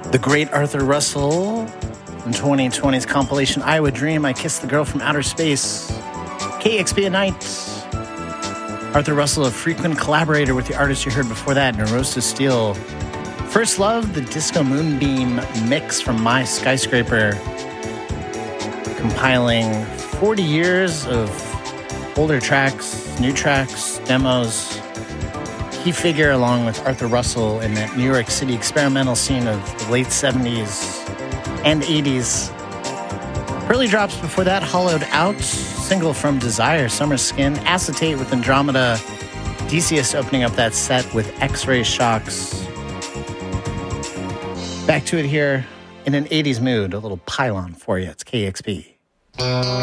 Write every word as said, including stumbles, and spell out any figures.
The great Arthur Russell in twenty twenty's compilation Iowa Dream, I Kissed the Girl from Outer Space. K X P at night. Arthur Russell, a frequent collaborator with the artist you heard before that, Neurosis Steel. First Love, the Disco Moonbeam mix from My Skyscraper, compiling forty years of older tracks, new tracks, demos. Key figure along with Arthur Russell in that New York City experimental scene of the late seventies and eighties. Early drops before that, Hollowed Out, single from Desire, Summer Skin, Acetate with Andromeda, Decius opening up that set with X-Ray Shocks. Back to it here in an eighties mood, a little pylon for you. It's K X P.